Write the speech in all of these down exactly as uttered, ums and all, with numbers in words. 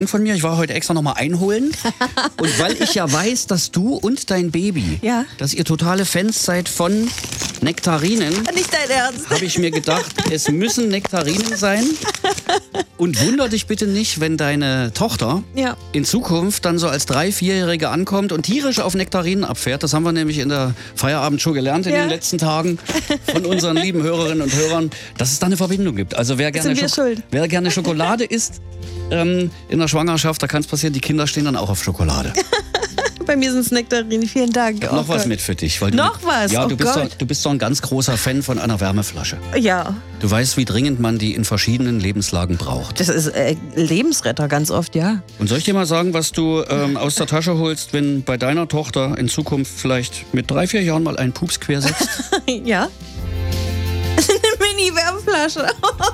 von mir. Ich war heute extra nochmal einholen. Und weil ich ja weiß, dass du und dein Baby, ja. dass ihr totale Fans seid von Nektarinen, nicht dein Ernst, habe ich mir gedacht, es müssen Nektarinen sein. Und wunder dich bitte nicht, wenn deine Tochter ja. in Zukunft dann so als drei-, vierjährige ankommt und tierisch auf Nektarinen abfährt. Das haben wir nämlich in der Feierabendshow gelernt in ja. den letzten Tagen von unseren lieben Hörerinnen und Hörern, dass es da eine Verbindung gibt. Also wer gerne, Sind wir Schok- schuld? wer gerne Schokolade isst ähm, in der Schwangerschaft, da kann es passieren, die Kinder stehen dann auch auf Schokolade. Bei mir sind es Nektarinen. Vielen Dank. Ich hab Oh noch was Gott. mit für dich. Weil du, Noch was? Ja, Oh du, bist Gott. doch, du bist doch ein ganz großer Fan von einer Wärmeflasche. Ja, Du weißt, wie dringend man die in verschiedenen Lebenslagen braucht. das ist äh, Lebensretter ganz oft, ja. Und soll ich dir mal sagen, was du ähm, aus der Tasche holst, wenn bei deiner Tochter in Zukunft vielleicht mit drei, vier Jahren mal ein Pups quer sitzt? Ja. Eine Mini-Wärmflasche.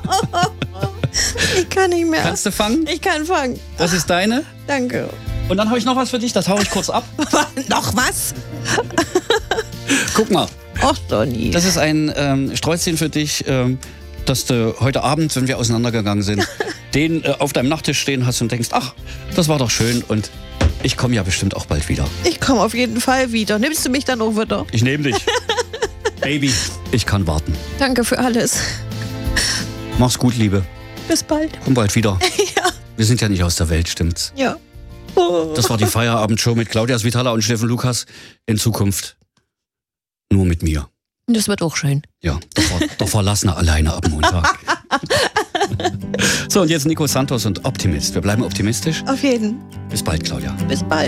Ich kann nicht mehr. Kannst du fangen? Ich kann fangen. Das ist deine. Danke. Und dann habe ich noch was für dich, das haue ich kurz ab. Noch was? Guck mal, Och, Donny. das ist ein ähm, Sträußchen für dich, ähm, dass du heute Abend, wenn wir auseinandergegangen sind, den äh, auf deinem Nachttisch stehen hast und denkst, ach, das war doch schön und ich komme ja bestimmt auch bald wieder. Ich komme auf jeden Fall wieder. Nimmst du mich dann auch wieder? Ich nehme dich. Baby, ich kann warten. Danke für alles. Mach's gut, Liebe. Bis bald. Komm bald wieder. Ja. Wir sind ja nicht aus der Welt, stimmt's? Ja. Oh. Das war die Feierabendshow mit Claudia Svitala und Steffen Lukas. In Zukunft nur mit mir. Das wird auch schön. Ja, der, Ver der Verlassene alleine ab Montag. So, und jetzt Nico Santos und Optimist. Wir bleiben optimistisch. Auf jeden. Bis bald, Claudia. Bis bald.